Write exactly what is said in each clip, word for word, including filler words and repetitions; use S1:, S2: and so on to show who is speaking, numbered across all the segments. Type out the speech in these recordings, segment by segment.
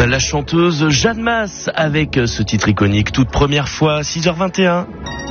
S1: La chanteuse Jeanne Masse avec ce titre iconique, toute première fois, six heures vingt et un.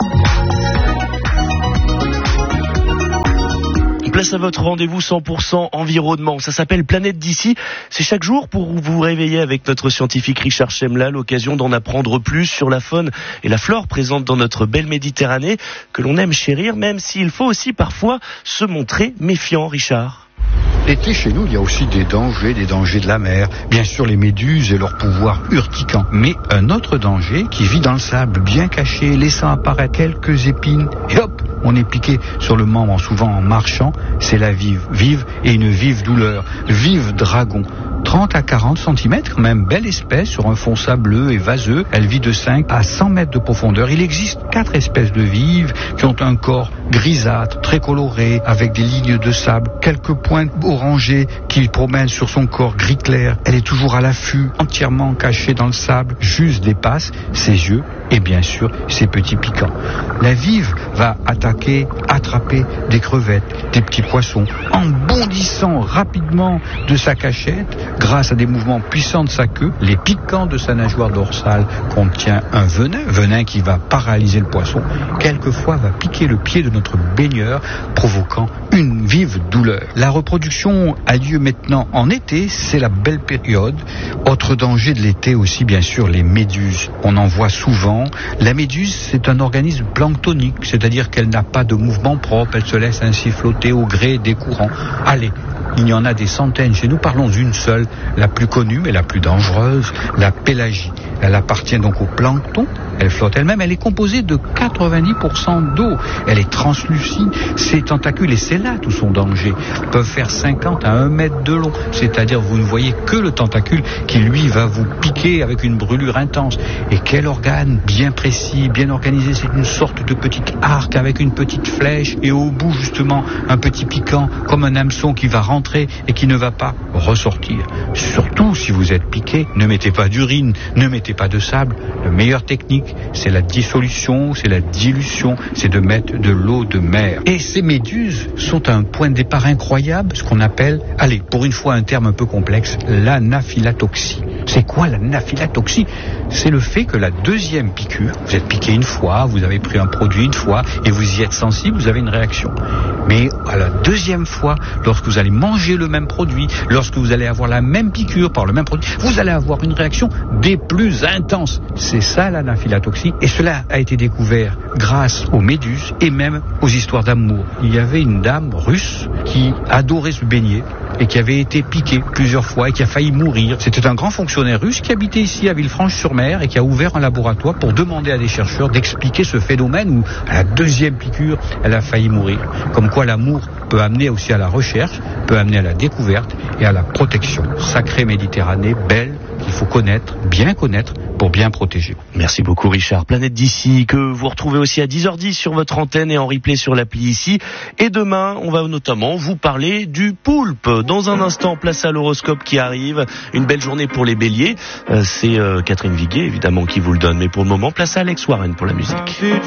S1: Place à votre rendez-vous cent pour cent environnement. Ça s'appelle Planète d'ici. C'est chaque jour pour vous réveiller avec notre scientifique Richard Chemla, l'occasion d'en apprendre plus sur la faune et la flore présente dans notre belle Méditerranée que l'on aime chérir, même s'il faut aussi parfois se montrer méfiant, Richard.
S2: L'été, chez nous, il y a aussi des dangers, des dangers de la mer. Bien sûr, les méduses et leur pouvoir urticant. Mais un autre danger qui vit dans le sable, bien caché, laissant apparaître quelques épines. Et hop, on est piqué sur le membre, souvent en marchant. C'est la vive. Vive et une vive douleur. Vive dragon. trente à quarante centimètres, quand même, belle espèce, sur un fond sableux et vaseux. Elle vit de cinq à cent mètres de profondeur. Il existe quatre espèces de vives qui ont un corps grisâtre, très coloré, avec des lignes de sable, quelques points orangés qui promènent sur son corps gris clair. Elle est toujours à l'affût, entièrement cachée dans le sable, juste dépasse ses yeux et bien sûr ses petits piquants. La vive va attaquer, attraper des crevettes, des petits poissons, en bondissant rapidement de sa cachette, grâce à des mouvements puissants de sa queue. Les piquants de sa nageoire dorsale contient un venin, venin qui va paralyser le poisson, quelquefois va piquer le pied de notre baigneur, provoquant une vive douleur. La reproduction a lieu maintenant en été, c'est la belle période. Autre danger de l'été aussi, bien sûr, les méduses. On en voit souvent. La méduse, c'est un organisme planctonique, c'est-à-dire qu'elle n'a pas de mouvement propre, elle se laisse ainsi flotter au gré des courants. Allez, il y en a des centaines chez nous, parlons d'une seule, la plus connue mais la plus dangereuse, la pélagie. Elle appartient donc au plancton, elle flotte elle-même, elle est composée de quatre-vingt-dix pour cent d'eau, elle est translucide, ses tentacules, et c'est là tout son danger, peuvent faire cinquante à un mètre de long, c'est-à-dire vous ne voyez que le tentacule qui lui va vous piquer avec une brûlure intense. Et quel organe bien précis, bien organisé, c'est une sorte de petit arc avec une petite flèche et au bout justement un petit piquant comme un hameçon qui va rentrer et qui ne va pas ressortir. Surtout si vous êtes piqué, ne mettez pas d'urine, ne mettez pas de sable. La meilleure technique, c'est la dissolution, c'est la dilution, c'est de mettre de l'eau de mer. Et ces méduses sont à un point de départ incroyable, ce qu'on appelle, allez, pour une fois un terme un peu complexe, l'anaphylatoxie. C'est quoi l'anaphylatoxie? C'est le fait que la deuxième piqûre, vous êtes piqué une fois, vous avez pris un produit une fois et vous y êtes sensible, vous avez une réaction. Mais à la deuxième fois, lorsque vous allez manger le même produit, lorsque vous allez avoir la même piqûre par le même produit, vous allez avoir une réaction des plus intenses. C'est ça l'anaphylatoxie, et cela a été découvert grâce aux méduses et même aux histoires d'amour. Il y avait une dame russe qui adorait se baigner et qui avait été piquée plusieurs fois et qui a failli mourir. C'était un grand fonctionnaire russe qui habitait ici à Villefranche-sur-Mer et qui a ouvert un laboratoire pour demander à des chercheurs d'expliquer ce phénomène où, à la deuxième piqûre, elle a failli mourir. Comme quoi l'amour peut amener aussi à la recherche, peut amener à la découverte et à la protection. Sacrée Méditerranée, belle, qu'il faut connaître, bien connaître, pour bien protéger.
S1: Merci beaucoup Richard. Planète d'ici, que vous retrouvez aussi à dix heures dix sur votre antenne et en replay sur l'appli ici. Et demain, on va notamment vous parler du poulpe. Dans un instant, place à l'horoscope qui arrive. Une belle journée pour les béliers. Euh, c'est euh, Catherine Viguier, évidemment, qui vous le donne. Mais pour le moment, place à Alex Warren pour la musique.